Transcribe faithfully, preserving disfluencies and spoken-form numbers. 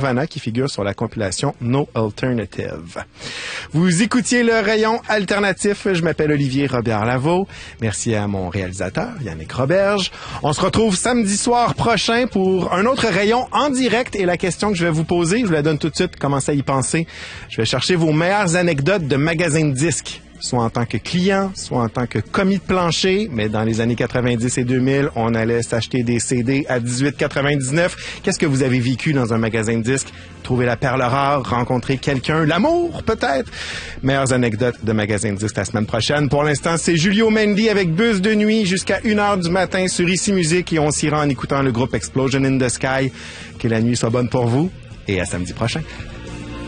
Nirvana qui figure sur la compilation No Alternative. Vous écoutiez le rayon alternatif. Je m'appelle Olivier Robert-Lavaux. Merci à mon réalisateur, Yannick Roberge. On se retrouve samedi soir prochain pour un autre rayon en direct. Et la question que je vais vous poser, je vous la donne tout de suite, commencez à y penser. Je vais chercher vos meilleures anecdotes de magasins de disques, soit en tant que client, soit en tant que commis de plancher. Mais dans les années quatre-vingt-dix et deux mille, on allait s'acheter des C D à dix-huit quatre-vingt-dix-neuf. Qu'est-ce que vous avez vécu dans un magasin de disques? Trouver la perle rare, rencontrer quelqu'un, l'amour peut-être? Meilleures anecdotes de magasins de disques la semaine prochaine. Pour l'instant, c'est Julio Mendy avec Bus de nuit jusqu'à une heure du matin sur Ici Musique et on s'y rend en écoutant le groupe Explosion in the Sky. Que la nuit soit bonne pour vous et à samedi prochain.